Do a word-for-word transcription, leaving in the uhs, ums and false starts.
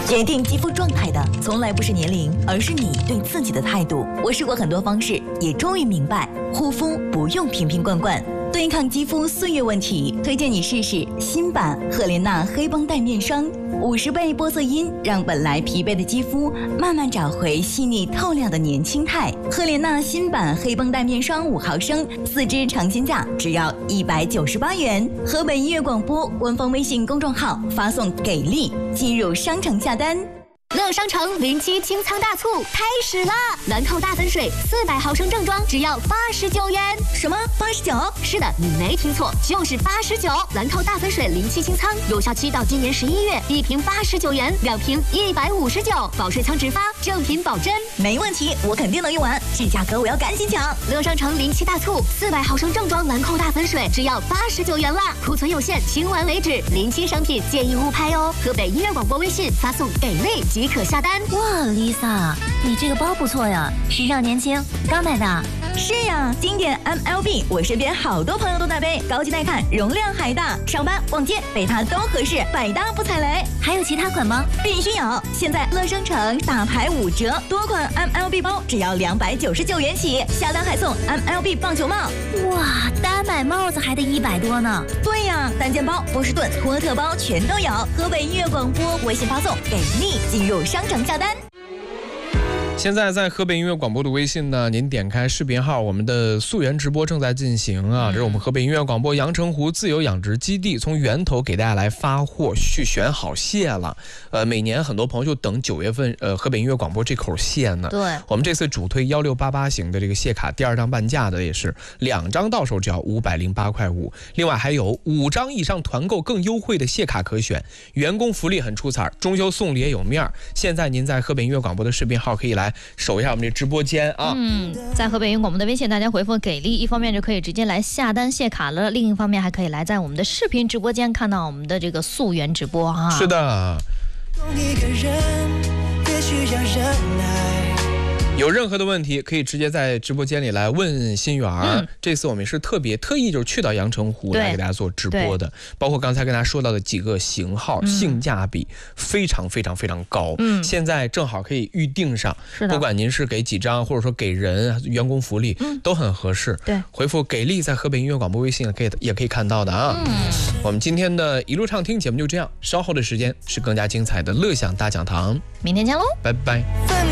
决定肌肤状态的从来不是年龄，而是你对自己的态度。我试过很多方式，也终于明白，护肤不用瓶瓶罐罐。对抗肌肤岁月问题，推荐你试试新版赫莲娜黑绷带面霜，五十倍玻色因让本来疲惫的肌肤慢慢找回细腻透亮的年轻态。赫莲娜新版黑绷带面霜五毫升，四支尝鲜价只要一百九十八元。河北音乐广播官方微信公众号发送给力，进入商城下单。 乐商城零七清仓大促开始啦！兰蔻大粉水四百毫升正装只要八十九元。 什么？八十九？ 是的，你没听错，就是八十九。兰蔻大粉水零七清仓有效期到今年十一月，一瓶八十九元，两瓶一百五十九，保税仓直发，正品保真。 没问题，我肯定能用完，这价格我要赶紧抢！ 乐商城零七大促，四百毫升正装兰蔻大粉水只要八十九元啦，库存有限，清完为止。零七商品建议勿拍哦。河北音乐广播微信发送给力即可下单。 哇 ，Lisa， 你这个包不错呀，时尚年轻，刚买的。 是呀，经典 M L B， 我身边好多朋友都在背，高级耐看，容量还大，上班逛街背它都合适，百搭不踩雷。 还有其他款吗？ 必须有！现在乐商城大牌五折，多款 M L B 包只要两百九十九元起，下单还送 M L B 棒球帽。 哇，单买帽子还得一百多呢。 对呀，单肩包、波士顿、托特包全都有。河北音乐广播微信发送给力，进入商城下单。 现在在河北音乐广播的微信呢，您点开视频号，我们的溯源直播正在进行啊。这是我们河北音乐广播阳澄湖自由养殖基地从源头给大家来发货去选好蟹了。呃，每年很多朋友就等九月份，呃，河北音乐广播这口蟹呢。 对， 我们这次主推幺六八八型的这个蟹卡，第二张半价的也是两张到手只要五百零八块五，另外还有五张以上团购更优惠的蟹卡可选，员工福利很出彩，中秋送礼也有面儿。现在您在河北音乐广播的视频号可以来守一下我们这直播间啊。 嗯，在河北音乐广播的微信，大家回复给力，一方面就可以直接来下单蟹卡了，另一方面还可以来在我们的视频直播间看到我们的这个溯源直播啊。 是的。 一个人也需要忍耐。 有任何的问题可以直接在直播间里来问心源、嗯、这次我们是特别特意就是去到阳澄湖来给大家做直播的，包括刚才跟大家说到的几个型号、嗯、性价比非常非常非常高、嗯、现在正好可以预定上，不管您是给几张或者说给人员工福利、嗯、都很合适。 对， 回复给力在河北音乐广播微信可以也可以看到的啊、嗯、我们今天的一路畅听节目就这样，稍后的时间是更加精彩的乐享大讲堂， 明天见喽， 拜拜。